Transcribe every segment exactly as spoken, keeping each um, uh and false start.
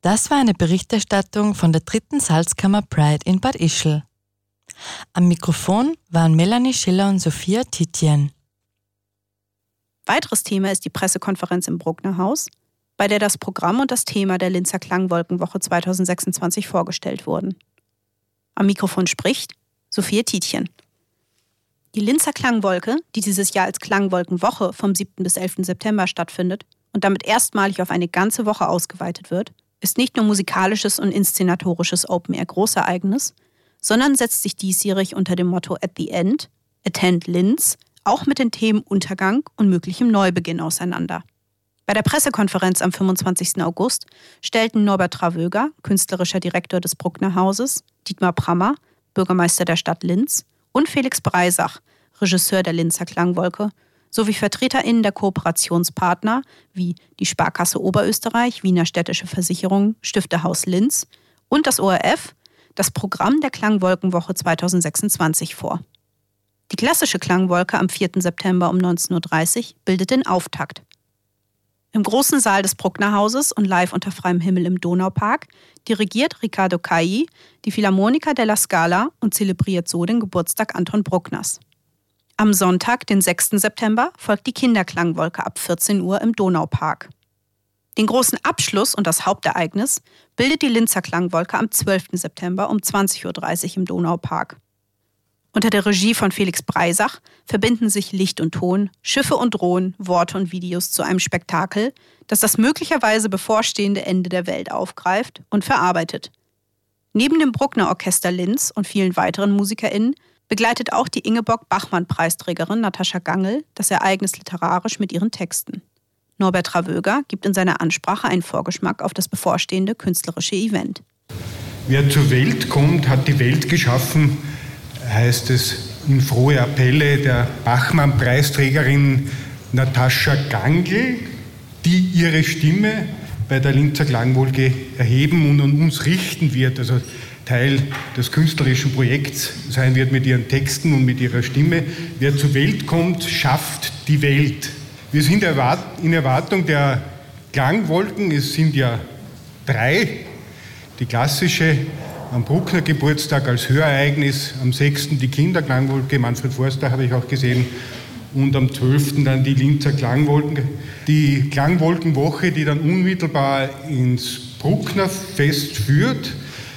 Das war eine Berichterstattung von der dritten Salzkammer Pride in Bad Ischl. Am Mikrofon waren Melanie Schiller und Sophia Titjen. Weiteres Thema ist die Pressekonferenz im Bruckner Haus, bei der das Programm und das Thema der Linzer Klangwolkenwoche zweitausendsechsundzwanzig vorgestellt wurden. Am Mikrofon spricht Sophia Titjen. Die Linzer Klangwolke, die dieses Jahr als Klangwolkenwoche vom siebten bis elften September stattfindet und damit erstmalig auf eine ganze Woche ausgeweitet wird, ist nicht nur musikalisches und inszenatorisches Open-Air-Großereignis, sondern setzt sich diesjährig unter dem Motto At the End, Attend Linz, auch mit den Themen Untergang und möglichem Neubeginn auseinander. Bei der Pressekonferenz am fünfundzwanzigsten August stellten Norbert Travöger, künstlerischer Direktor des Bruckner Hauses, Dietmar Prammer, Bürgermeister der Stadt Linz, und Felix Breisach, Regisseur der Linzer Klangwolke, sowie VertreterInnen der Kooperationspartner wie die Sparkasse Oberösterreich, Wiener Städtische Versicherung, Stifterhaus Linz und das O R F das Programm der Klangwolkenwoche zweitausendsechsundzwanzig vor. Die klassische Klangwolke am vierten September um neunzehn Uhr dreißig bildet den Auftakt. Im großen Saal des Bruckner Hauses und live unter freiem Himmel im Donaupark dirigiert Riccardo Cailli die Philharmoniker della Scala und zelebriert so den Geburtstag Anton Bruckners. Am Sonntag, den sechsten September, folgt die Kinderklangwolke ab vierzehn Uhr im Donaupark. Den großen Abschluss und das Hauptereignis bildet die Linzer Klangwolke am zwölften September um zwanzig Uhr dreißig im Donaupark. Unter der Regie von Felix Breisach verbinden sich Licht und Ton, Schiffe und Drohnen, Worte und Videos zu einem Spektakel, das das möglicherweise bevorstehende Ende der Welt aufgreift und verarbeitet. Neben dem Bruckner Orchester Linz und vielen weiteren MusikerInnen begleitet auch die Ingeborg-Bachmann-Preisträgerin Natascha Gangl das Ereignis literarisch mit ihren Texten. Norbert Travöger gibt in seiner Ansprache einen Vorgeschmack auf das bevorstehende künstlerische Event. Wer zur Welt kommt, hat die Welt geschaffen, heißt es in frohe Appelle der Bachmann-Preisträgerin Natascha Gangl, die ihre Stimme bei der Linzer Klangwolke erheben und an uns richten wird, also Teil des künstlerischen Projekts sein wird mit ihren Texten und mit ihrer Stimme. Wer zur Welt kommt, schafft die Welt. Wir sind in Erwartung der Klangwolken, es sind ja drei, die klassische am Bruckner Geburtstag als Hörereignis, am sechsten die Kinderklangwolke, Manfred Forster habe ich auch gesehen, und am zwölften dann die Linzer Klangwolken. Die Klangwolkenwoche, die dann unmittelbar ins Bruckner Fest führt.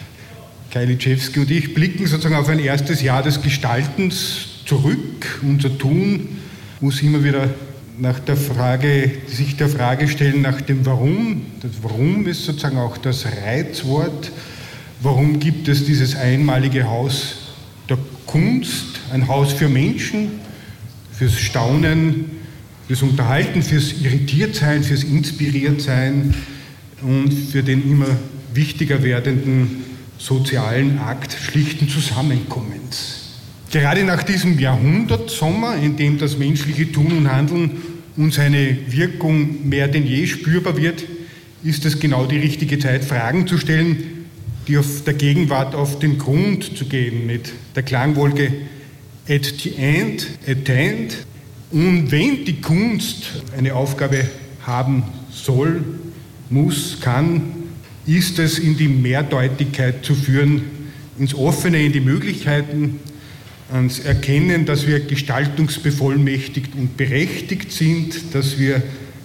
Kai Litschewski und ich blicken sozusagen auf ein erstes Jahr des Gestaltens zurück. Unser Tun muss immer wieder nach der Frage, sich der Frage stellen nach dem Warum. Das Warum ist sozusagen auch das Reizwort. Warum gibt es dieses einmalige Haus der Kunst, ein Haus für Menschen, fürs Staunen, fürs Unterhalten, fürs Irritiertsein, fürs Inspiriertsein und für den immer wichtiger werdenden sozialen Akt schlichten Zusammenkommens. Gerade nach diesem Jahrhundertsommer, in dem das menschliche Tun und Handeln und seine Wirkung mehr denn je spürbar wird, ist es genau die richtige Zeit, Fragen zu stellen, die auf der Gegenwart auf den Grund zu gehen, mit der Klangwolke at the end, attend. Und wenn die Kunst eine Aufgabe haben soll, muss, kann, ist es in die Mehrdeutigkeit zu führen, ins Offene, in die Möglichkeiten, ans Erkennen, dass wir gestaltungsbevollmächtigt und berechtigt sind, dass wir